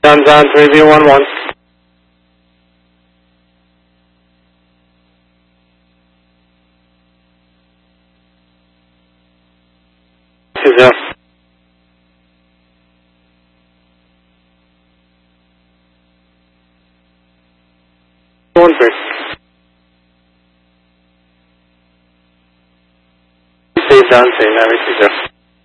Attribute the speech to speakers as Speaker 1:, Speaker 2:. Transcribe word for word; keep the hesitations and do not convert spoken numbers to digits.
Speaker 1: Guns on three zero one one. Two zero. One three. Steve John, same Navy two zero.